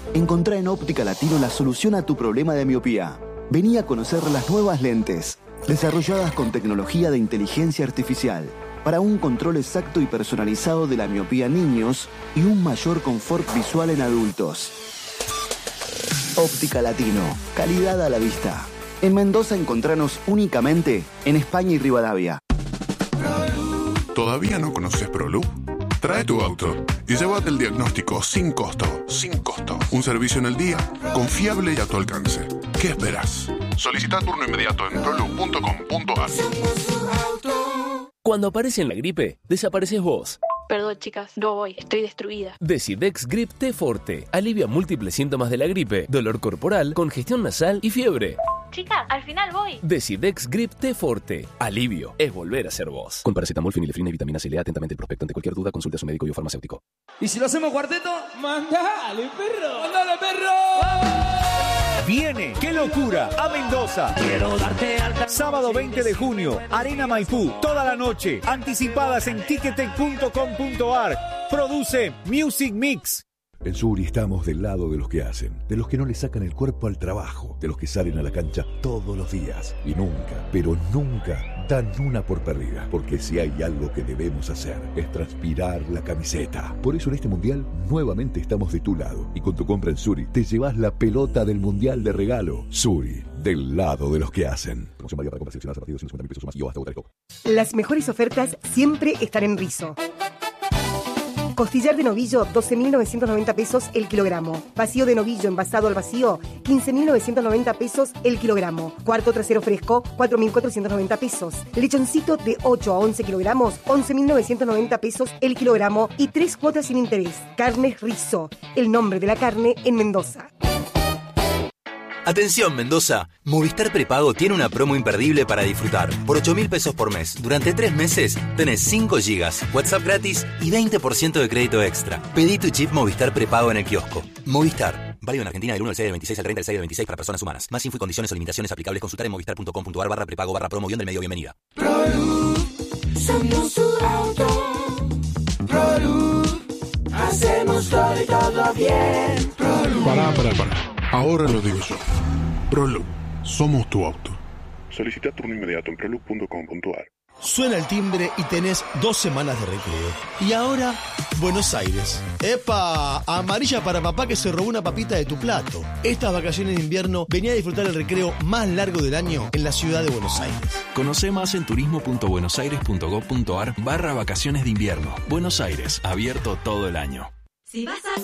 Encontrá en Óptica Latino la solución a tu problema de miopía. Vení a conocer las nuevas lentes, desarrolladas con tecnología de inteligencia artificial, para un control exacto y personalizado de la miopía en niños y un mayor confort visual en adultos. Óptica Latino, calidad a la vista. En Mendoza encontranos únicamente en España y Rivadavia. ¿Todavía no conoces ProLoop? Trae tu auto y llévate el diagnóstico sin costo. Sin costo. Un servicio en el día, confiable y a tu alcance. ¿Qué esperas? Solicita turno inmediato en proloop.com.ar. Cuando aparece en la gripe, desapareces vos. Perdón, chicas, no voy, estoy destruida. Decidex Grip T Forte alivia múltiples síntomas de la gripe, dolor corporal, congestión nasal y fiebre. Chicas, al final voy. Decidex Grip T Forte. Alivio es volver a ser vos. Con paracetamol, fenilefrina y vitamina C. Lea atentamente el prospecto. Ante cualquier duda, consulte a su médico y o farmacéutico. ¿Y si lo hacemos cuarteto? ¡Mándale, perro! ¡Mándale, perro! Viene, qué locura, a Mendoza. Quiero darte alta. Sábado 20 de junio, Arena Maipú, toda la noche. Anticipadas en ticketek.com.ar. Produce Music Mix. En Suri estamos del lado de los que hacen, de los que no le sacan el cuerpo al trabajo, de los que salen a la cancha todos los días y nunca, pero nunca dan una por perdida, porque si hay algo que debemos hacer es transpirar la camiseta. Por eso en este mundial nuevamente estamos de tu lado y con tu compra en Suri te llevas la pelota del mundial de regalo. Suri, del lado de los que hacen. Promoción válida para compras seleccionadas a partir de 150.000 pesos o más y o hasta Botareco. Las mejores ofertas siempre están en Rizo. Costillar de novillo, 12.990 pesos el kilogramo. Vacío de novillo envasado al vacío, 15.990 pesos el kilogramo. Cuarto trasero fresco, 4.490 pesos. Lechoncito de 8 a 11 kilogramos, 11.990 pesos el kilogramo y 3 cuotas sin interés. Carnes Rizo, el nombre de la carne en Mendoza. Atención Mendoza, Movistar Prepago tiene una promo imperdible para disfrutar. Por 8.000 pesos por mes, durante 3 meses, tenés 5 gigas, WhatsApp gratis y 20% de crédito extra. Pedí tu chip Movistar Prepago en el kiosco. Movistar, válido en Argentina del 1 del 6 del 26 al 30 del 6 del 26 para personas humanas. Más info y condiciones o limitaciones aplicables consultar en movistar.com.ar/prepago/promo _del medio bienvenida. ProLoop, somos tu auto. ProLoop, hacemos todo y todo bien. ProLoop. Pará. Ahora lo digo yo. ProLoop, somos tu auto. Solicita turno inmediato en proloop.com.ar. Suena el timbre y tenés 2 semanas de recreo. Y ahora, Buenos Aires. ¡Epa! Amarilla para papá que se robó una papita de tu plato. Estas vacaciones de invierno venía a disfrutar el recreo más largo del año en la ciudad de Buenos Aires. Conoce más en turismo.buenosaires.gov.ar/vacaciones de invierno. Buenos Aires, abierto todo el año. Si vas a